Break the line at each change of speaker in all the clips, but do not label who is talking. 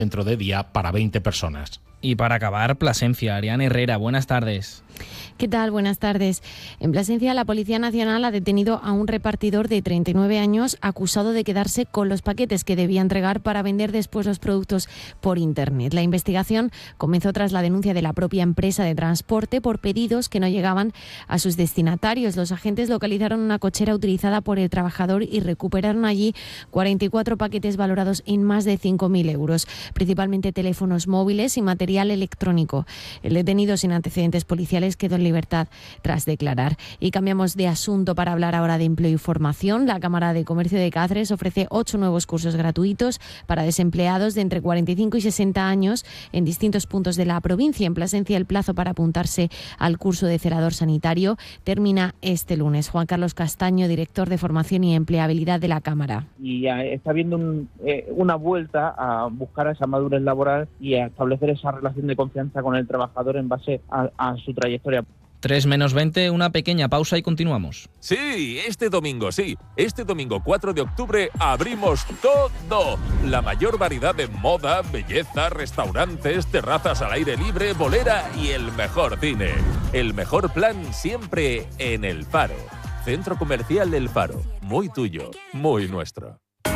centro de día para 20 personas.
Y para acabar, Plasencia. Ariane Herrera, buenas tardes.
¿Qué tal? Buenas tardes. En Plasencia, la Policía Nacional ha detenido a un repartidor de 39 años acusado de quedarse con los paquetes que debía entregar para vender después los productos por Internet. La investigación comenzó tras la denuncia de la propia empresa de transporte por pedidos que no llegaban a sus destinatarios. Los agentes localizaron una cochera utilizada por el trabajador y recuperaron allí 44 paquetes valorados en más de 5.000 euros, principalmente teléfonos móviles y material electrónico. El detenido, sin antecedentes policiales, quedó en libertad tras declarar. Y cambiamos de asunto para hablar ahora de empleo y formación. La Cámara de Comercio de Cáceres ofrece 8 nuevos cursos gratuitos para desempleados de entre 45 y 60 años en distintos puntos de la provincia. En Plasencia, el plazo para apuntarse al curso de celador sanitario termina este lunes. Juan Carlos Castaño, director de Formación y Empleabilidad de la Cámara.
Y está habiendo una vuelta a buscar esa madurez laboral y a establecer esa relación de confianza con el trabajador en base a su trayectoria.
3:20, una pequeña pausa y continuamos.
Sí, este domingo 4 de octubre abrimos todo. La mayor variedad de moda, belleza, restaurantes, terrazas al aire libre, bolera y el mejor cine. El mejor plan siempre en El Faro. Centro Comercial El Faro. Muy tuyo, muy nuestro.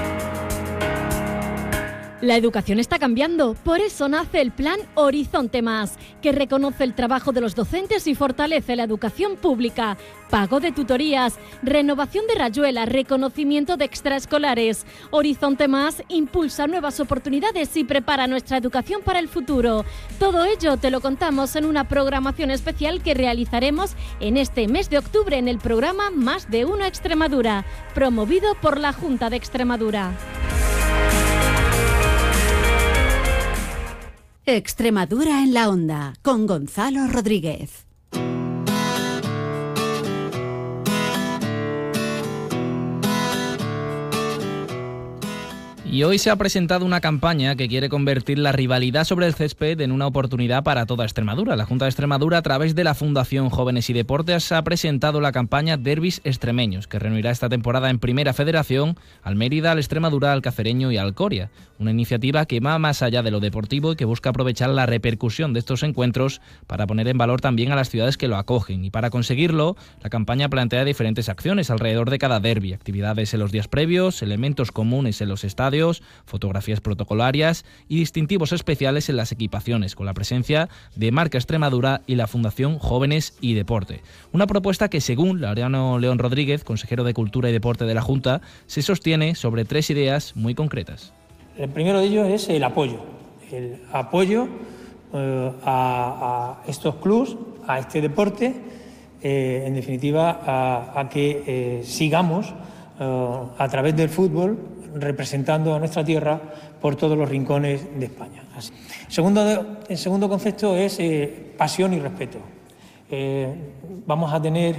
La educación está cambiando, por eso nace el Plan Horizonte Más, que reconoce el trabajo de los docentes y fortalece la educación pública. Pago de tutorías, renovación de rayuelas, reconocimiento de extraescolares. Horizonte Más impulsa nuevas oportunidades y prepara nuestra educación para el futuro. Todo ello te lo contamos en una programación especial que realizaremos en este mes de octubre en el programa Más de Uno Extremadura, promovido por la Junta de Extremadura.
Extremadura en la onda, con Gonzalo Rodríguez.
Y hoy se ha presentado una campaña que quiere convertir la rivalidad sobre el césped en una oportunidad para toda Extremadura. La Junta de Extremadura, a través de la Fundación Jóvenes y Deportes, ha presentado la campaña Derbis Extremeños, que reunirá esta temporada en Primera Federación al Mérida, al Extremadura, al Cacereño y al Coria. Una iniciativa que va más allá de lo deportivo y que busca aprovechar la repercusión de estos encuentros para poner en valor también a las ciudades que lo acogen. Y para conseguirlo, la campaña plantea diferentes acciones alrededor de cada derbi, actividades en los días previos, elementos comunes en los estadios, fotografías protocolarias y distintivos especiales en las equipaciones, con la presencia de Marca Extremadura y la Fundación Jóvenes y Deporte. Una propuesta que, según Laureano León Rodríguez, consejero de Cultura y Deporte de la Junta, se sostiene sobre 3 ideas muy concretas.
El primero de ellos es el apoyo a estos clubes, a este deporte, en definitiva a que sigamos a través del fútbol representando a nuestra tierra por todos los rincones de España. Así. El segundo concepto es pasión y respeto. Vamos a tener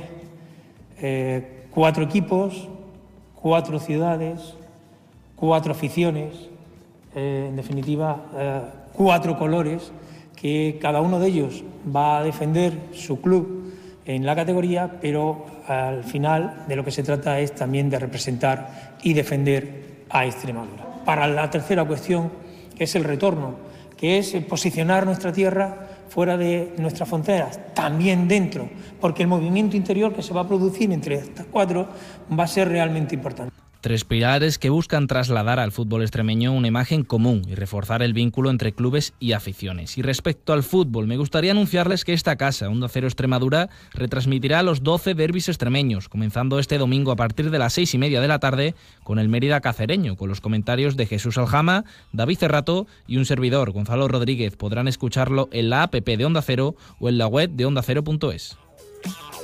4 equipos, 4 ciudades, 4 aficiones, en definitiva 4 colores, que cada uno de ellos va a defender su club en la categoría, pero al final de lo que se trata es también de representar y defender a Extremadura. Para la tercera cuestión, que es el retorno, que es posicionar nuestra tierra fuera de nuestras fronteras, también dentro, porque el movimiento interior que se va a producir entre estas 4 va a ser realmente importante.
3 pilares que buscan trasladar al fútbol extremeño una imagen común y reforzar el vínculo entre clubes y aficiones. Y respecto al fútbol, me gustaría anunciarles que esta casa, Onda Cero Extremadura, retransmitirá los 12 derbis extremeños, comenzando este domingo a partir de las 6:30 de la tarde con el Mérida Cacereño, con los comentarios de Jesús Aljama, David Cerrato y un servidor, Gonzalo Rodríguez. Podrán escucharlo en la app de Onda Cero o en la web de ondacero.es.